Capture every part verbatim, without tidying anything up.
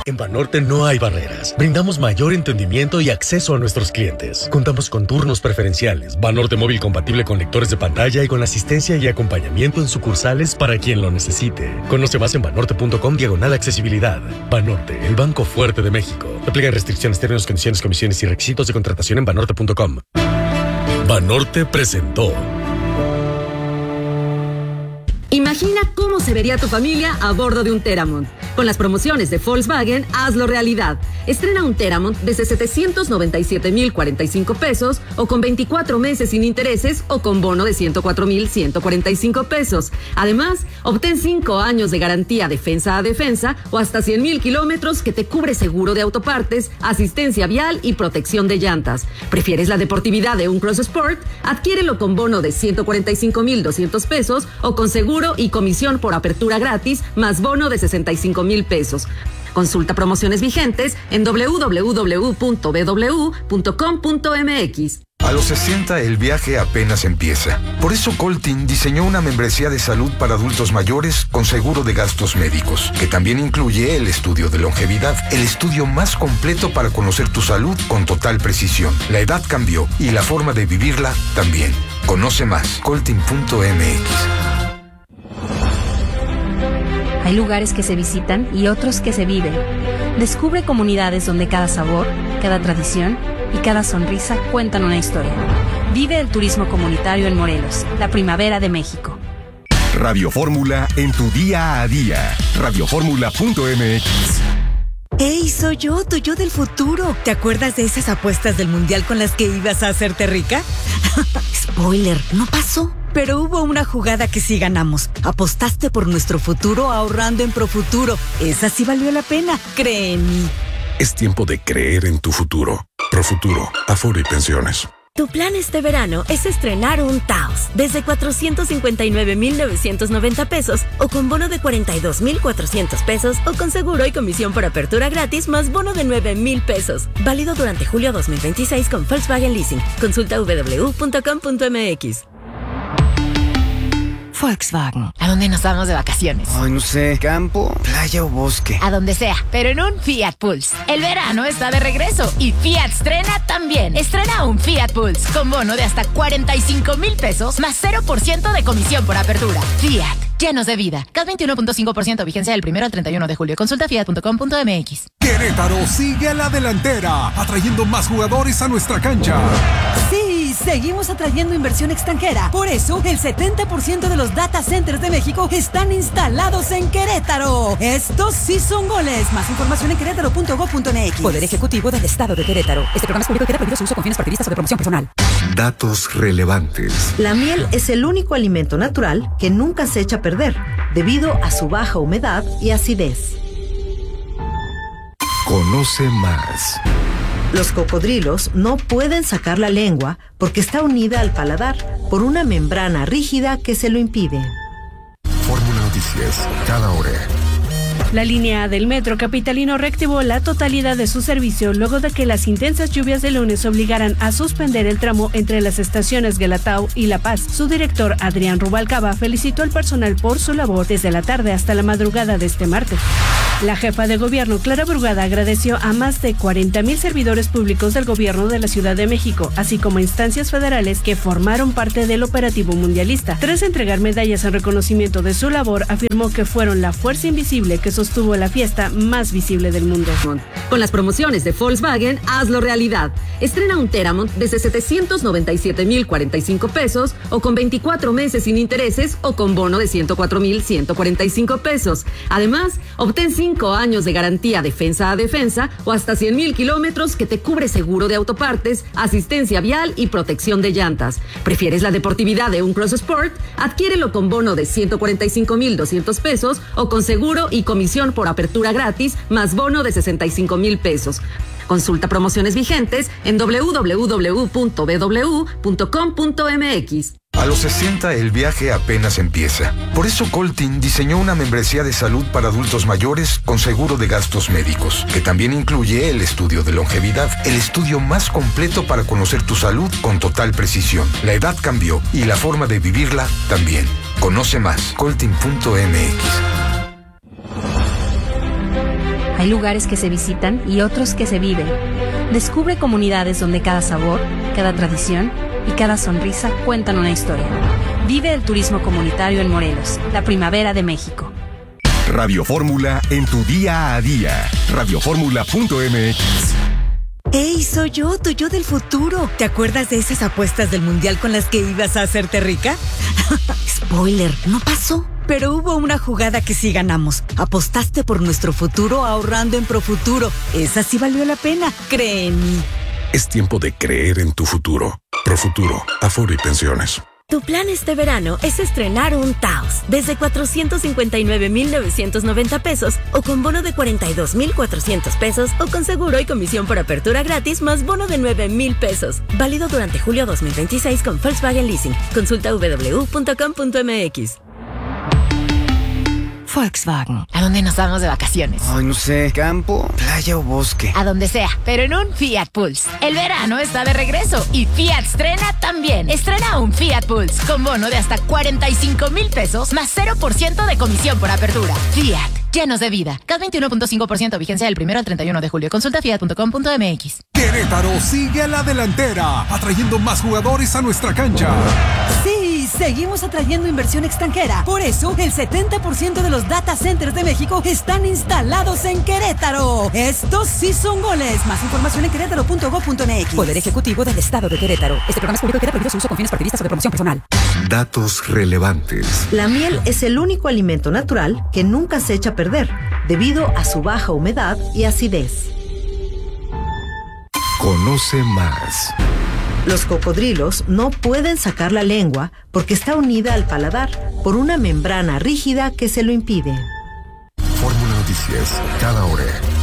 En Banorte no hay barreras. Brindamos mayor entendimiento y acceso a nuestros clientes. Contamos con turnos preferenciales, Banorte móvil compatible con lectores de pantalla y con asistencia y acompañamiento en sucursales para quien lo necesite. Conoce más en banorte.com diagonal accesibilidad. Banorte, el banco fuerte de México. Aplican restricciones, términos, condiciones, comisiones y requisitos de contratación en banorte punto com. Banorte presentó. Imagina cómo se vería tu familia a bordo de un Teramont. Con las promociones de Volkswagen, hazlo realidad. Estrena un Teramont desde setecientos noventa y siete mil cuarenta y cinco pesos o con veinticuatro meses sin intereses o con bono de ciento cuatro mil ciento cuarenta y cinco pesos. Además, obtén cinco años de garantía defensa a defensa o hasta cien mil kilómetros que te cubre seguro de autopartes, asistencia vial y protección de llantas. ¿Prefieres la deportividad de un Cross Sport? Adquiérelo con bono de ciento cuarenta y cinco mil doscientos pesos o con seguro y comisión por apertura gratis más bono de sesenta y cinco mil pesos. Consulta promociones vigentes en doble u doble u doble u punto b w punto com punto m x. A los sesenta el viaje apenas empieza. Por eso Coltin diseñó una membresía de salud para adultos mayores con seguro de gastos médicos, que también incluye el estudio de longevidad, el estudio más completo para conocer tu salud con total precisión. La edad cambió y la forma de vivirla también. Conoce más, coltin punto m x. Hay lugares que se visitan y otros que se viven. Descubre comunidades donde cada sabor, cada tradición y cada sonrisa cuentan una historia. Vive el turismo comunitario en Morelos, la primavera de México. Radio Fórmula en tu día a día. radio fórmula punto m x. ¡Ey, soy yo, tu yo del futuro! ¿Te acuerdas de esas apuestas del mundial con las que ibas a hacerte rica? Spoiler, no pasó. Pero hubo una jugada que sí ganamos. Apostaste por nuestro futuro ahorrando en Profuturo. Esa sí valió la pena, cree en mí. Es tiempo de creer en tu futuro. Profuturo, Afore y Pensiones. Tu plan este verano es estrenar un Taos desde cuatrocientos cincuenta y nueve mil novecientos noventa pesos o con bono de cuarenta y dos mil cuatrocientos pesos o con seguro y comisión por apertura gratis más bono de nueve mil pesos. Válido durante julio dos mil veintiséis con Volkswagen Leasing. Consulta doble u doble u doble u punto com punto m x. Volkswagen. ¿A dónde nos vamos de vacaciones? Ay, no sé, campo, playa o bosque. A donde sea, pero en un Fiat Pulse. El verano está de regreso y Fiat estrena también. Estrena un Fiat Pulse con bono de hasta cuarenta y cinco mil pesos más cero por ciento de comisión por apertura. Fiat, llenos de vida. C A T veintiuno punto cinco por ciento vigencia del primero al treinta y uno de julio. Consulta fiat punto com punto m x. Querétaro sigue a la delantera, atrayendo más jugadores a nuestra cancha. Sí, seguimos atrayendo inversión extranjera. Por eso, el setenta por ciento de los data centers de México están instalados en Querétaro. Estos sí son goles. Más información en querétaro punto gob punto m x. Poder Ejecutivo del Estado de Querétaro. Este programa es público y queda prohibido su uso con fines partidistas o de promoción personal. Datos relevantes. La miel es el único alimento natural que nunca se echa a perder, debido a su baja humedad y acidez. Conoce más. Los cocodrilos no pueden sacar la lengua porque está unida al paladar por una membrana rígida que se lo impide. Fórmula Noticias, cada hora. La línea A del metro capitalino reactivó la totalidad de su servicio luego de que las intensas lluvias de lunes obligaran a suspender el tramo entre las estaciones Guelatao y La Paz. Su director, Adrián Rubalcaba, felicitó al personal por su labor desde la tarde hasta la madrugada de este martes. La jefa de gobierno, Clara Brugada, agradeció a más de cuarenta mil servidores públicos del gobierno de la Ciudad de México, así como instancias federales que formaron parte del operativo mundialista. Tras entregar medallas en reconocimiento de su labor, afirmó que fueron la fuerza invisible que sostuvo la fiesta más visible del mundo. Con las promociones de Volkswagen, hazlo realidad. Estrena un Teramont desde setecientos noventa y siete mil cuarenta y cinco pesos o con veinticuatro meses sin intereses o con bono de ciento cuatro mil ciento cuarenta y cinco pesos. Además, obtén cinco años de garantía defensa a defensa o hasta cien mil kilómetros que te cubre seguro de autopartes, asistencia vial y protección de llantas. ¿Prefieres la deportividad de un Cross Sport? Adquiérelo con bono de ciento cuarenta y cinco mil doscientos pesos o con seguro y comisión por apertura gratis más bono de sesenta y cinco mil pesos. Consulta promociones vigentes en doble u doble u doble u punto b w punto com punto m x. A los sesenta el viaje apenas empieza. Por eso Coltin diseñó una membresía de salud para adultos mayores con seguro de gastos médicos, que también incluye el estudio de longevidad, el estudio más completo para conocer tu salud con total precisión. La edad cambió y la forma de vivirla también. Conoce más, coltin punto m x. Hay lugares que se visitan y otros que se viven. Descubre comunidades donde cada sabor, cada tradición y cada sonrisa cuentan una historia. Vive el turismo comunitario en Morelos, la primavera de México. Radio Fórmula en tu día a día. radio fórmula punto m x. ¡Ey, soy yo, tu yo del futuro! ¿Te acuerdas de esas apuestas del mundial con las que ibas a hacerte rica? Spoiler, no pasó. Pero hubo una jugada que sí ganamos. Apostaste por nuestro futuro ahorrando en Profuturo. Esa sí valió la pena, cree en mí. Es tiempo de creer en tu futuro. Profuturo, Afore y Pensiones. Tu plan este verano es estrenar un Taos desde cuatrocientos cincuenta y nueve mil novecientos noventa pesos o con bono de cuarenta y dos mil cuatrocientos pesos o con seguro y comisión por apertura gratis más bono de nueve mil pesos. Válido durante julio dos mil veintiséis con Volkswagen Leasing. Consulta w w w punto com punto m x. Volkswagen. ¿A dónde nos vamos de vacaciones? Ay, no sé, campo, playa o bosque. A donde sea, pero en un Fiat Pulse. El verano está de regreso y Fiat estrena también. Estrena un Fiat Pulse con bono de hasta cuarenta y cinco mil pesos más cero por ciento de comisión por apertura. Fiat, llenos de vida. C A T veintiuno punto cinco por ciento vigencia del primero al treinta y uno de julio. Consulta fiat punto com punto m x. Querétaro sigue a la delantera, atrayendo más jugadores a nuestra cancha. Sí, seguimos atrayendo inversión extranjera. Por eso, el setenta por ciento de los data centers de México están instalados en Querétaro. Estos sí son goles. Más información en querétaro punto gob punto m x. Poder Ejecutivo del Estado de Querétaro. Este programa es público y queda prohibido su uso con fines partidistas o de promoción personal. Datos relevantes. La miel es el único alimento natural que nunca se echa a perder, debido a su baja humedad y acidez. Conoce más. Los cocodrilos no pueden sacar la lengua porque está unida al paladar por una membrana rígida que se lo impide. Fórmula Noticias, cada hora.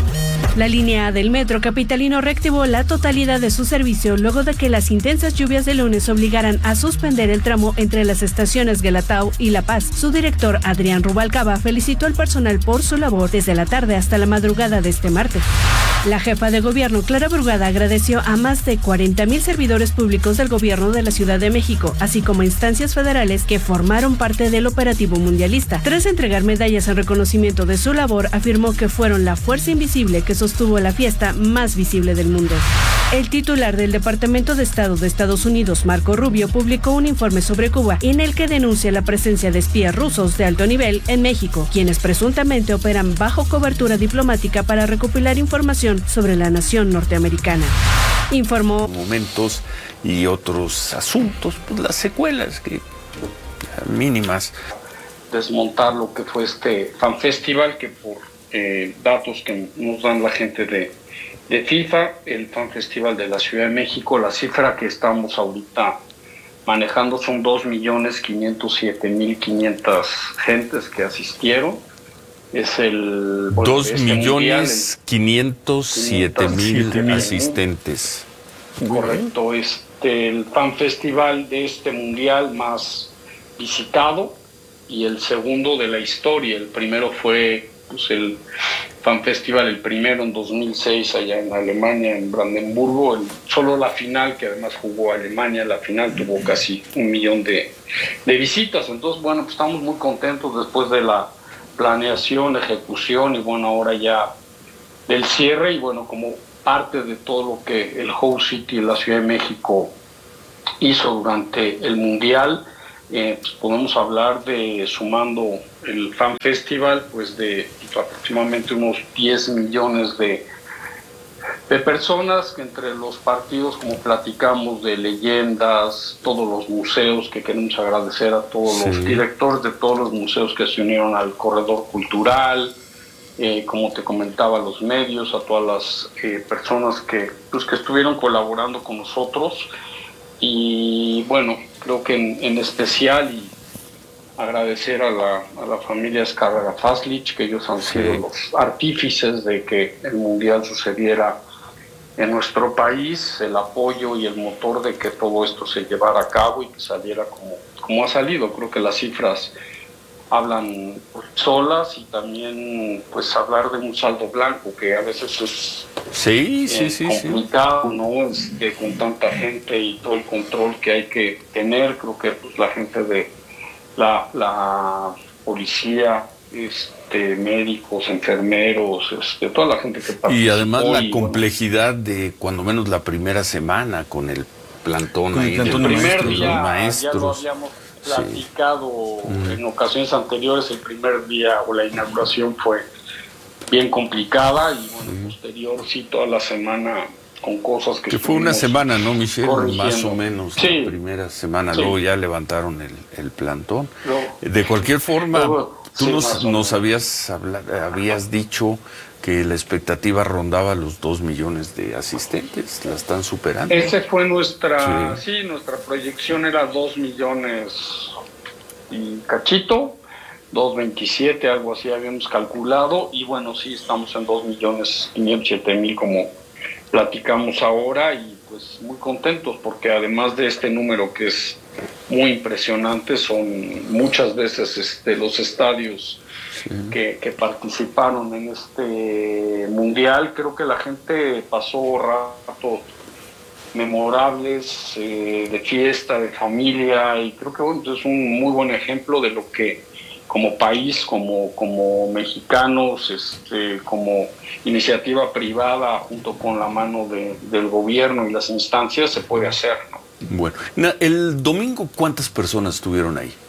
La línea A del metro capitalino reactivó la totalidad de su servicio luego de que las intensas lluvias de lunes obligaran a suspender el tramo entre las estaciones Guelatao y La Paz. Su director, Adrián Rubalcaba, felicitó al personal por su labor desde la tarde hasta la madrugada de este martes. La jefa de gobierno, Clara Brugada, agradeció a más de cuarenta mil servidores públicos del gobierno de la Ciudad de México, así como instancias federales que formaron parte del operativo mundialista. Tras entregar medallas en reconocimiento de su labor, afirmó que fueron la fuerza invisible que sostuvo la fiesta más visible del mundo. El titular del Departamento de Estado de Estados Unidos, Marco Rubio, publicó un informe sobre Cuba en el que denuncia la presencia de espías rusos de alto nivel en México, quienes presuntamente operan bajo cobertura diplomática para recopilar información sobre la nación norteamericana. Informó. Momentos y otros asuntos, pues las secuelas que mínimas. Desmontar lo que fue este Fan Festival, que por eh, datos que nos dan la gente de, de FIFA, el Fan Festival de la Ciudad de México, la cifra que estamos ahorita manejando son dos millones quinientos siete mil quinientas gentes que asistieron. Es el... dos millones quinientos siete mil asistentes. Correcto, este, el Fan Festival de este mundial más visitado y el segundo de la historia. El primero fue pues, el Fan Festival, el primero en dos mil seis allá en Alemania, en Brandenburgo. El, solo la final, que además jugó Alemania, la final tuvo casi un millón de, de visitas. Entonces, bueno, pues estamos muy contentos después de la planeación, ejecución y bueno, ahora ya del cierre y bueno, como parte de todo lo que el Host City, la Ciudad de México, hizo durante el Mundial, eh, pues podemos hablar de, sumando el Fan Festival, pues de aproximadamente unos diez millones de, de personas, que entre los partidos, como platicamos, de leyendas, todos los museos, que queremos agradecer a todos sí. los directores de todos los museos que se unieron al corredor cultural, eh, como te comentaba, los medios, a todas las eh, personas que, pues, que estuvieron colaborando con nosotros. Y bueno, creo que en, en especial y agradecer a la, a la familia Escarragafaslich, que ellos han sido sí. los artífices de que el Mundial sucediera en nuestro país, el apoyo y el motor de que todo esto se llevara a cabo y que saliera como, como ha salido. Creo que las cifras hablan solas y también pues hablar de un saldo blanco que a veces es sí, eh, sí, sí, complicado, sí. ¿no? Es que con tanta gente y todo el control que hay que tener, creo que pues la gente de la, la policía es este, médicos, enfermeros, este, toda la gente que participó. Y además la y, complejidad bueno, de cuando menos la primera semana con el plantón con ahí. El, plantón el primer maestros, día los maestros. ya lo habíamos platicado sí. en ocasiones anteriores. El primer día o la inauguración fue bien complicada y bueno, sí. posterior sí toda la semana con cosas que... Que fue una semana, ¿no, Michelle? Más o menos, sí. la primera semana, sí. luego ya levantaron el, el plantón. No. De cualquier forma, luego, tú sí, nos, nos habías, habla, habías dicho que la expectativa rondaba los dos millones de asistentes, ¿la están superando? Esa fue nuestra, sí. sí, nuestra proyección era dos millones y cachito, dos veintisiete, algo así habíamos calculado, y bueno, sí, estamos en dos millones quinientos siete mil como platicamos ahora, y pues muy contentos porque además de este número que es muy impresionante, son muchas veces este, los estadios sí. que, que participaron en este mundial. Creo que la gente pasó ratos memorables, eh, de fiesta, de familia, y creo que bueno, es un muy buen ejemplo de lo que como país, como, como mexicanos, este, como iniciativa privada, junto con la mano de, del gobierno y las instancias, se puede hacer, ¿no? Bueno, el domingo, ¿cuántas personas estuvieron ahí?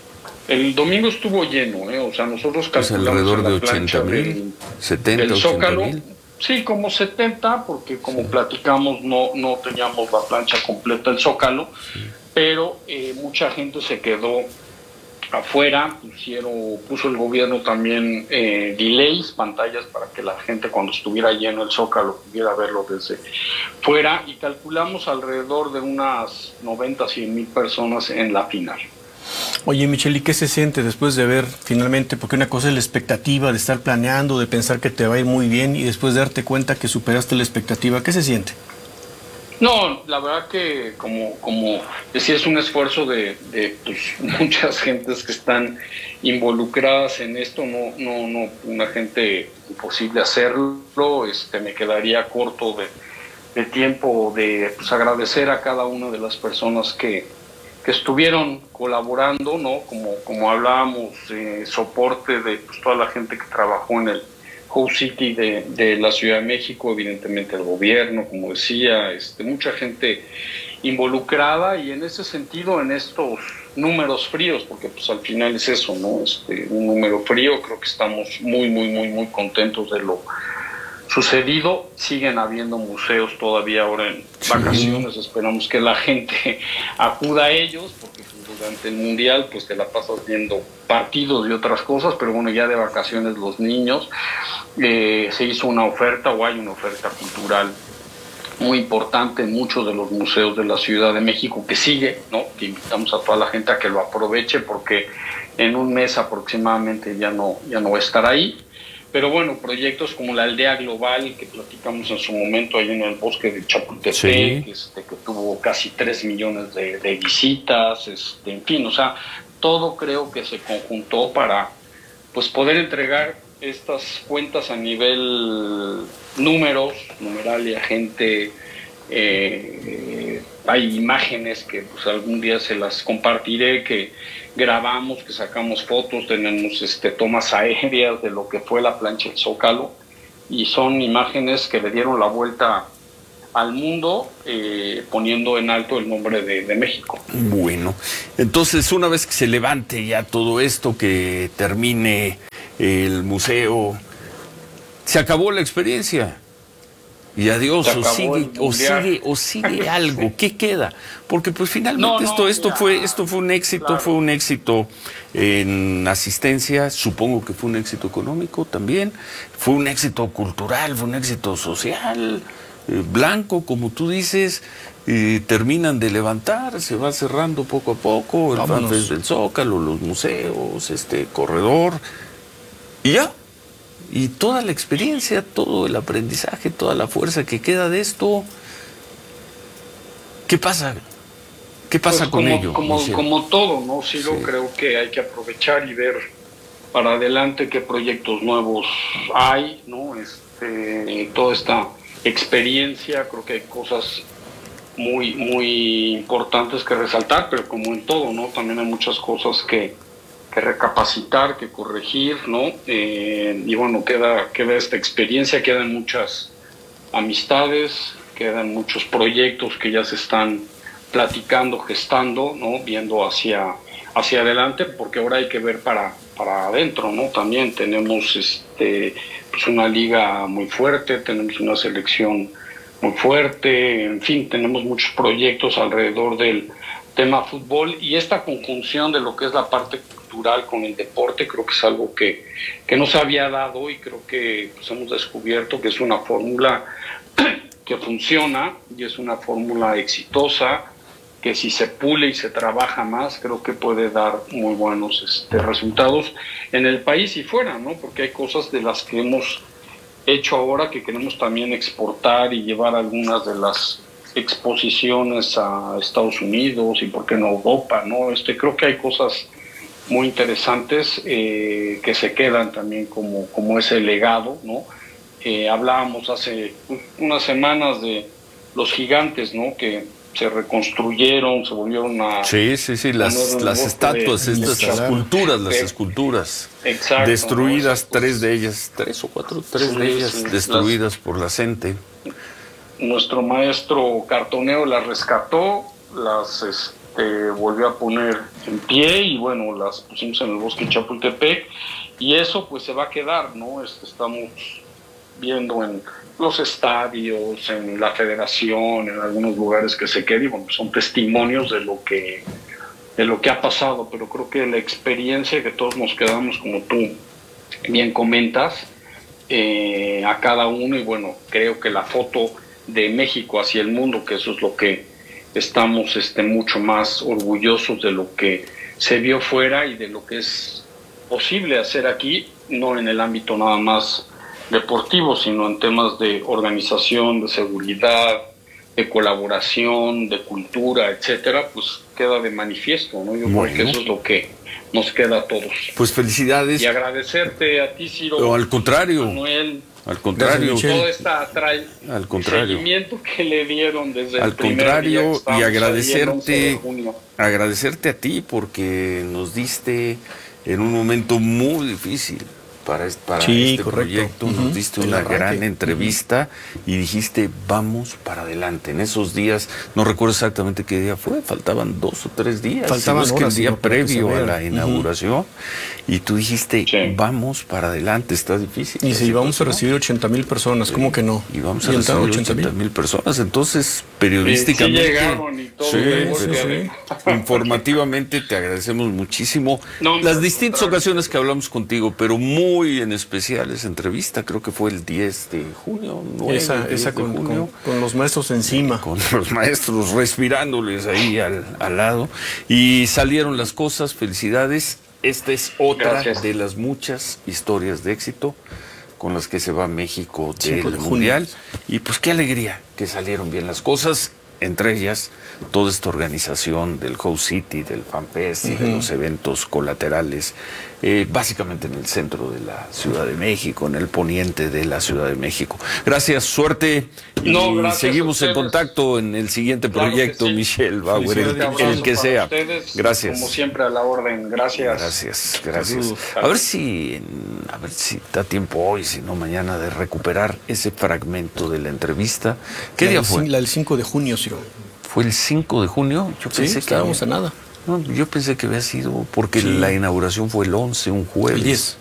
El domingo estuvo lleno, ¿eh? O sea, nosotros calculamos pues alrededor de ochenta mil, setenta, del Zócalo, ochenta mil. Sí, como setenta, porque como sí. platicamos, no, no teníamos la plancha completa del Zócalo, sí. pero eh, mucha gente se quedó afuera, pusieron, puso el gobierno también eh, delays, pantallas para que la gente cuando estuviera lleno el Zócalo pudiera verlo desde fuera, y calculamos alrededor de unas noventa, cien mil personas en la final. Oye, Michelle, ¿y qué se siente después de ver finalmente? Porque una cosa es la expectativa de estar planeando, de pensar que te va a ir muy bien y después de darte cuenta que superaste la expectativa. ¿Qué se siente? No, la verdad que como, como decía, es un esfuerzo de, de pues, muchas gentes que están involucradas en esto, no, no, no, una gente imposible hacerlo, este, me quedaría corto de, de tiempo de pues, agradecer a cada una de las personas que, que estuvieron colaborando, ¿no? Como, como hablábamos, eh, soporte de pues, toda la gente que trabajó en el Host City de, de la Ciudad de México, evidentemente el gobierno, como decía, este, mucha gente involucrada, y en ese sentido, en estos números fríos, porque pues al final es eso, ¿no? Este, un número frío, creo que estamos muy, muy, muy, muy contentos de lo sucedido. Siguen habiendo museos todavía ahora en sí. vacaciones, esperamos que la gente acuda a ellos, porque durante el Mundial pues te la pasas viendo partidos y otras cosas, pero bueno, ya de vacaciones los niños, eh, se hizo una oferta o hay una oferta cultural muy importante en muchos de los museos de la Ciudad de México que sigue, ¿no? Que invitamos a toda la gente a que lo aproveche porque en un mes aproximadamente ya no, ya no va a estar ahí. Pero bueno, proyectos como la aldea global que platicamos en su momento ahí en el bosque de Chapultepec, sí. este, que tuvo casi tres millones de, de visitas, este, en fin, o sea, todo creo que se conjuntó para pues poder entregar estas cuentas a nivel números, numeralia, gente, eh, hay imágenes que pues algún día se las compartiré, que grabamos, que sacamos fotos, tenemos este, tomas aéreas de lo que fue la plancha del Zócalo, y son imágenes que le dieron la vuelta al mundo, eh, poniendo en alto el nombre de, de México. Bueno, entonces una vez que se levante ya todo esto, que termine el museo, se acabó la experiencia. Y adiós, o sigue, o sigue, o sigue algo, ¿qué queda? Porque pues finalmente no, no, esto, esto fue, esto fue un éxito, claro. fue un éxito en asistencia, supongo que fue un éxito económico también, fue un éxito cultural, fue un éxito social, eh, blanco, como tú dices, eh, terminan de levantar, se va cerrando poco a poco, el FanFest del Zócalo, los museos, este corredor, y ya. Y toda la experiencia, todo el aprendizaje, toda la fuerza que queda de esto, ¿qué pasa? ¿Qué pasa pues con como, ello? Como, como todo, ¿no? Sí, sí, creo que hay que aprovechar y ver para adelante qué proyectos nuevos hay, ¿no? Este, toda esta experiencia, creo que hay cosas muy, muy importantes que resaltar, pero como en todo, ¿no? También hay muchas cosas que, que que recapacitar, que corregir, ¿no? Eh, y bueno, queda, queda esta experiencia, quedan muchas amistades, quedan muchos proyectos que ya se están platicando, gestando, ¿no? Viendo hacia, hacia adelante, porque ahora hay que ver para, para adentro, ¿no? También tenemos este, pues una liga muy fuerte, tenemos una selección muy fuerte, en fin, tenemos muchos proyectos alrededor del tema fútbol, y esta conjunción de lo que es la parte cultural con el deporte creo que es algo que, que no se había dado, y creo que pues, hemos descubierto que es una fórmula que funciona y es una fórmula exitosa, que si se pule y se trabaja más, creo que puede dar muy buenos este, resultados en el país y fuera, ¿no? Porque hay cosas de las que hemos hecho ahora que queremos también exportar y llevar algunas de las exposiciones a Estados Unidos y por qué no a Europa, ¿no? Este, creo que hay cosas muy interesantes eh, que se quedan también como, como ese legado, ¿no? Eh, hablábamos hace unas semanas de los gigantes, ¿no? Que se reconstruyeron, se volvieron a... Sí, sí, sí, las, las estatuas, de, estas de, esculturas, las esculturas. Exacto. Destruidas, ¿no? Tres de ellas, tres o cuatro, tres sí, de ellas sí, destruidas las, por la gente. Nuestro maestro cartonero las rescató, las este, volvió a poner en pie y bueno, las pusimos en el bosque de Chapultepec, y eso pues se va a quedar, ¿no? Este, estamos viendo en los estadios, en la federación, en algunos lugares que se queden, y bueno, son testimonios de lo que de lo que ha pasado, pero creo que la experiencia que todos nos quedamos, como tú bien comentas, eh, a cada uno, y bueno, creo que la foto de México hacia el mundo, que eso es lo que estamos este, mucho más orgullosos de lo que se vio fuera y de lo que es posible hacer aquí, no en el ámbito nada más deportivo, sino en temas de organización, de seguridad, de colaboración, de cultura, etcétera, pues queda de manifiesto, ¿no? Yo bueno. creo que eso es lo que nos queda a todos. Pues felicidades. Y agradecerte a ti, Ciro. O al contrario. Manuel. Al contrario. Todo este al contrario. seguimiento que le dieron desde al el primer contrario, día que estábamos y agradecerte, ahí el once de junio. agradecerte a ti porque nos diste en un momento muy difícil para este, para sí, este proyecto, uh-huh. Nos diste una gran entrevista uh-huh. y dijiste, vamos para adelante. En esos días, no recuerdo exactamente qué día fue, faltaban dos o tres días, faltaban si no es horas, que el día no, previo a la uh-huh. inauguración, y tú dijiste, sí. vamos para adelante, está difícil. Y si íbamos a recibir ochenta mil personas, ¿cómo que no? Y vamos a recibir ochenta mil personas, entonces, periodísticamente, sí, sí llegaron y todo, sí, sí, sí. informativamente te agradecemos muchísimo no, las no, distintas no, ocasiones que hablamos contigo, pero muy en especial esa entrevista, creo que fue el diez de junio, nueve, esa, esa con, junio, con, con los maestros encima. Con los maestros respirándoles ahí al, al lado. Y salieron las cosas, felicidades. Esta es otra Gracias. de las muchas historias de éxito con las que se va México del de Mundial. Y pues qué alegría que salieron bien las cosas, entre ellas toda esta organización del Host City, del FanFest y uh-huh. de los eventos colaterales, eh, básicamente en el centro de la Ciudad de México, en el poniente de la Ciudad de México. Gracias, suerte, y no, gracias seguimos en contacto en el siguiente claro proyecto, sí. Michelle Bauer, el, el que sea. Ustedes, gracias. Como siempre, a la orden. Gracias. Gracias, gracias. Salud. A ver si, a ver si da tiempo hoy, si no mañana, de recuperar ese fragmento de la entrevista. ¿Qué la día del, fue? La del cinco de junio, Ciro. ¿Fue el cinco de junio? Yo pensé sí, estábamos que, a nada. No, yo pensé que había sido, porque sí. la inauguración fue el once, un jueves. El diez.